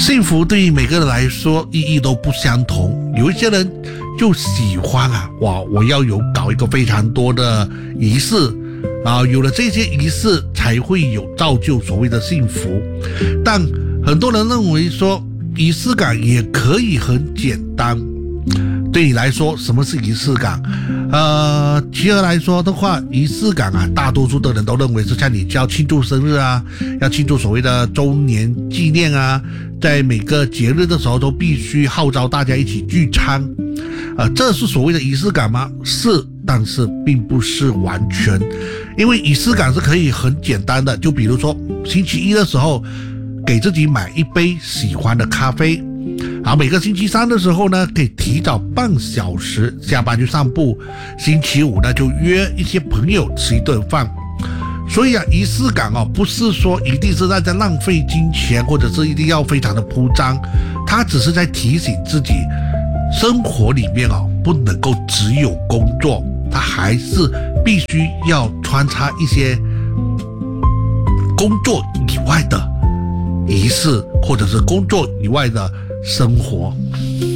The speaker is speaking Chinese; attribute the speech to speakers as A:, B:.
A: 幸福对于每个人来说意义都不相同，有一些人就喜欢我要搞一个非常多的仪式有了这些仪式才会有造就所谓的幸福。但很多人认为说仪式感也可以很简单。对你来说什么是仪式感？其二来说的话，仪式感大多数的人都认为是像你要庆祝生日要庆祝所谓的周年纪念在每个节日的时候都必须号召大家一起聚餐这是所谓的仪式感吗？是，但是并不是完全，因为仪式感是可以很简单的，就比如说星期一的时候给自己买一杯喜欢的咖啡，每个星期三的时候呢可以提早半小时下班去散步，星期五呢就约一些朋友吃一顿饭。所以仪式感不是说一定是在浪费金钱，或者是一定要非常的铺张，它只是在提醒自己生活里面不能够只有工作，它还是必须要穿插一些工作以外的仪式，或者是工作以外的生活。